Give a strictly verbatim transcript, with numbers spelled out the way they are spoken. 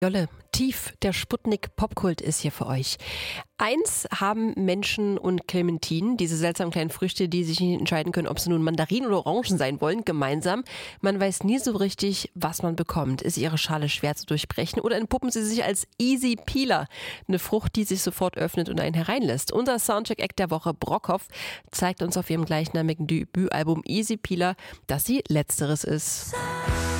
Jolle, tief, der Sputnik-Popkult ist hier für euch. Eins haben Menschen und Clementinen, diese seltsamen kleinen Früchte, die sich nicht entscheiden können, ob sie nun Mandarinen oder Orangen sein wollen, gemeinsam. Man weiß nie so richtig, was man bekommt. Ist ihre Schale schwer zu durchbrechen oder entpuppen sie sich als Easy Peeler? Eine Frucht, die sich sofort öffnet und einen hereinlässt. Unser Soundcheck-Act der Woche, Brockhoff, zeigt uns auf ihrem gleichnamigen Debütalbum Easy Peeler, dass sie letzteres ist.